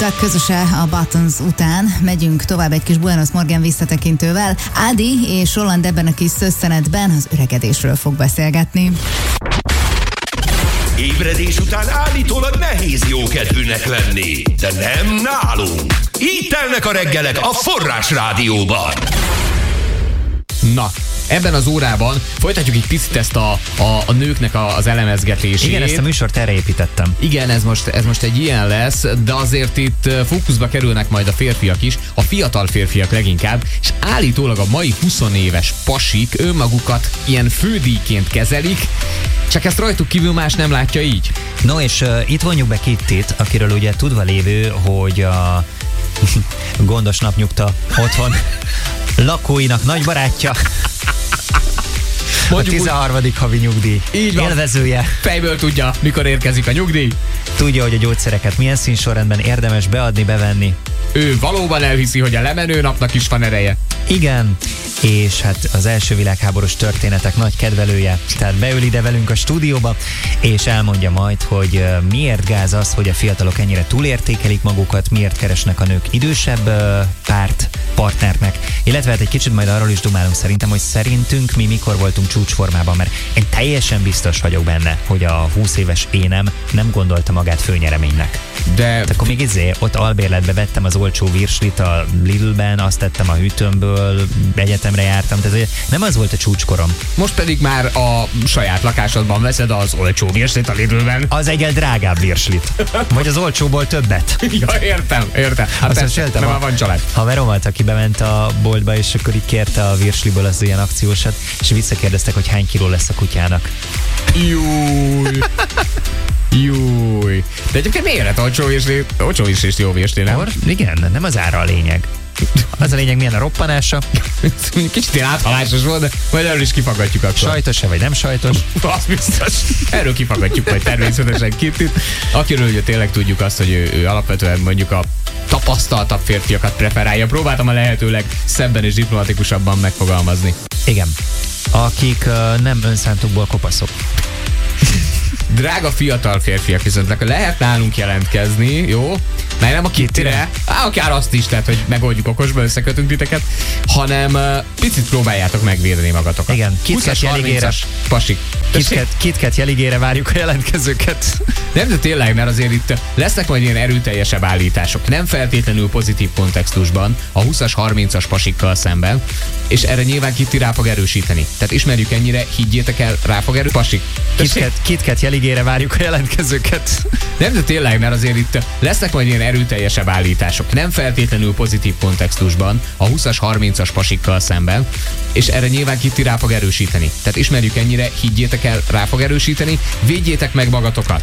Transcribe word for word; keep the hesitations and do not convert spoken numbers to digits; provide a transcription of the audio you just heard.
Duck közöse a Buttons után. Megyünk tovább egy kis Buenos Morgan visszatekintővel. Ádi és Roland ebben a kis szösszenetben az öregedésről fog beszélgetni. Ébredés után állítólag nehéz jókedvűnek lenni, de nem nálunk. Így telnek a reggelek a Forrás Rádióban. Na, ebben az órában folytatjuk egy picit ezt a, a, a nőknek a, az elemezgetését. Igen, ezt a műsort erre építettem. Igen, ez most, ez most egy ilyen lesz, de azért itt fókuszba kerülnek majd a férfiak is, a fiatal férfiak leginkább, és állítólag a mai huszonéves pasik önmagukat ilyen fődíjként kezelik, csak ezt rajtuk kívül más nem látja így. No, és uh, itt vonjuk be Kittit, akiről ugye tudva lévő, hogy a gondos napnyugta otthon lakóinak nagy barátja, mondjuk a tizenharmadik havi nyugdíj így van. Élvezője. Fejből tudja, mikor érkezik a nyugdíj. Tudja, hogy a gyógyszereket milyen színsorrendben érdemes beadni, bevenni. Ő valóban elhiszi, hogy a lemenő napnak is van ereje. Igen, és hát az első világháborús történetek nagy kedvelője, tehát beül ide velünk a stúdióba, és elmondja majd, hogy miért gáz az, hogy a fiatalok ennyire túlértékelik magukat, miért keresnek a nők idősebb párt, partnernek, illetve hát egy kicsit majd arról is dumálunk szerintem, hogy szerintünk mi mikor voltunk csúcsformában, mert én teljesen biztos vagyok benne, hogy a húsz éves énem nem gondolta magát főnyereménynek. De hát akkor még izé, ott albérletbe vettem az olcsó virslit a Lidlben, azt tettem a hűtőmből, egyetemre jártam, tehát nem az volt a csúcskorom. Most pedig már a saját lakásodban veszed az olcsó virslit a Lidlben. Az egyel drágább virslit. Vagy az olcsóból többet. Ja, értem, értem. Hát persze, nem a, van család. Haveromat, aki bement a boltba, és akkor így kérte a virsliből az ilyen akciósat, és visszakérdeztek, hogy hány kiló lesz a kutyának. Júj. Júj. De egyébként miért lett olcsó virsli? Olcsó virsli, jó virsli, nem? Or? Igen, nem az ára a lényeg. Az a lényeg, milyen a roppanása. Kicsit ilyen áthalásos volt, de majd erről is kifagadjuk akkor. Sajtos-e vagy nem sajtos? Az biztos. Erről kifagadjuk majd természetesen Kittit. Akiről ugye tényleg tudjuk azt, hogy ő, ő alapvetően mondjuk a tapasztaltabb férfiakat preferálja. Próbáltam a lehetőleg szebben és diplomatikusabban megfogalmazni. Igen. Akik uh, nem önszántukból kopaszok. Drága fiatal férfiak, viszont lehet nálunk jelentkezni, jó? Mert nem a Kittire, akár azt is, tehát, hogy megoldjuk okosba, összekötünk titeket, hanem uh, picit próbáljátok megvédeni magatokat. Igen, KitKat jeligére. Pasik. KitKat, KitKat jeligére várjuk a jelentkezőket. Nem, de tényleg, mert azért itt lesznek majd ilyen erőteljesebb állítások. Nem feltétlenül pozitív kontextusban, a húszas, harmincas pasikkal szemben, és erre nyilván Kitti rá fog erősíteni. Tehát ismerjük ennyire, higgyétek el, rá fog erő pasik. KitKat, KitKat jeligére várjuk a jelentkezőket. Nem, de tényleg, mert azért itt lesznek majd ilyen erőteljesebb állítások. Nem feltétlenül pozitív kontextusban, a húszas, harmincas pasikkal szemben, és erre nyilván Kitti rá fog erősíteni. Tehát ismerjük ennyire, higgyétek el, rá fog erősíteni, védjétek meg magatokat.